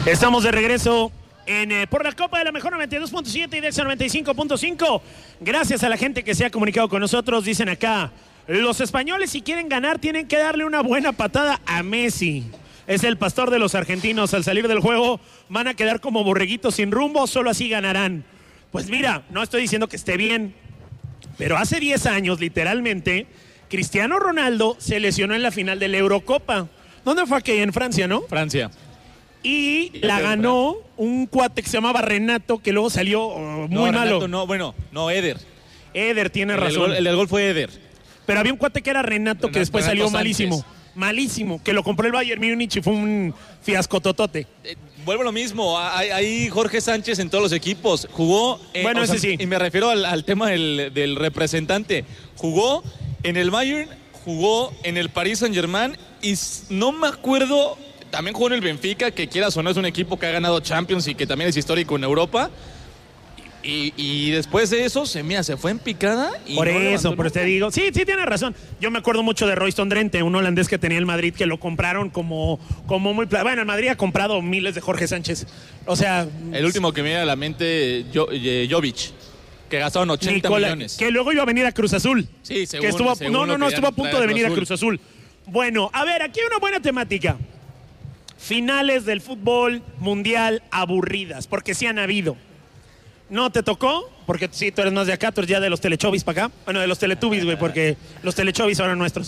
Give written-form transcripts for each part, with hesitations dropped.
Estamos de regreso por la Copa de la Mejor 92.7 y Dexa 95.5. Gracias a la gente que se ha comunicado con nosotros. Dicen acá, los españoles si quieren ganar tienen que darle una buena patada a Messi. Es el pastor de los argentinos. Al salir del juego van a quedar como borreguitos sin rumbo, solo así ganarán. Pues mira, no estoy diciendo que esté bien, pero hace 10 años, literalmente, Cristiano Ronaldo se lesionó en la final de la Eurocopa. ¿Dónde fue aquella? En Francia, ¿no? Francia. Y la ganó un cuate que se llamaba Renato, que luego salió muy malo. Renato, no, Eder. Eder, tiene razón. El del gol fue Eder. Pero había un cuate que era Renato, que después salió malísimo. Malísimo, que lo compró el Bayern Múnich y fue un fiasco totote. Vuelvo a lo mismo, hay Jorge Sánchez en todos los equipos. Jugó, bueno, ese sí. Y me refiero al tema del representante. Jugó en el Bayern, jugó en el Paris Saint-Germain y no me acuerdo, también jugó en el Benfica, que quieras o no es un equipo que ha ganado Champions y que también es histórico en Europa. Y después de eso se fue en picada. Y por eso, te digo. Sí, tiene razón. Yo me acuerdo mucho de Royston Drenthe, un holandés que tenía el Madrid, que lo compraron como muy... Bueno, el Madrid ha comprado miles de Jorge Sánchez. O sea... El último que me viene a la mente, Jovic, que gastaron 80 millones. Que luego iba a venir a Cruz Azul. Sí, según, que estuvo a punto de venir a Cruz Azul. Bueno, a ver, aquí hay una buena temática. Finales del fútbol mundial aburridas, porque sí han habido. ¿No te tocó? Porque sí, tú eres más de acá, tú eres ya de los Telechovis para acá. Bueno, de los Teletubbies, güey, porque los Telechovis son nuestros.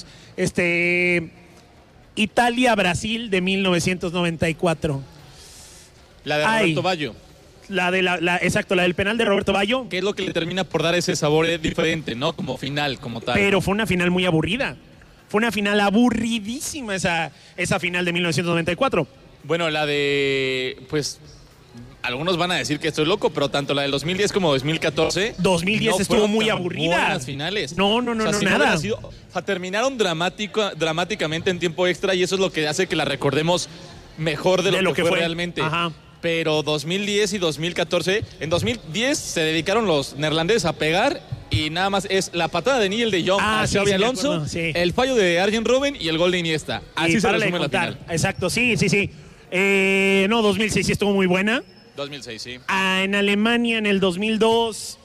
Italia-Brasil de 1994. La de Roberto Baggio. Exacto, la del penal de Roberto Baggio. Que es lo que le termina por dar ese sabor diferente, ¿no? Como final, como tal. Pero fue una final muy aburrida. Fue una final aburridísima esa final de 1994. Bueno, la de... pues... Algunos van a decir que estoy loco, pero tanto la del 2010 como 2014... 2010 estuvo muy aburrida. Las finales. No, nada. Terminaron dramáticamente en tiempo extra y eso es lo que hace que la recordemos mejor de lo que fue realmente. Ajá. Pero 2010 y 2014... En 2010 se dedicaron los neerlandeses a pegar y nada más es la patada de Nigel de Jong a Xabi Alonso, el fallo de Arjen Robben y el gol de Iniesta. Así se resume la final. Exacto, sí. 2006 sí estuvo muy buena. 2006, sí. En Alemania en el 2002,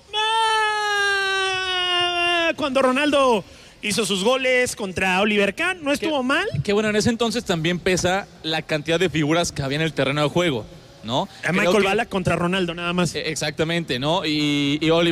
cuando Ronaldo hizo sus goles contra Oliver Kahn, no estuvo mal. Que bueno, en ese entonces también pesa la cantidad de figuras que había en el terreno de juego, ¿no? Michael Ballack contra Ronaldo, nada más. Exactamente, ¿no? Y Oliver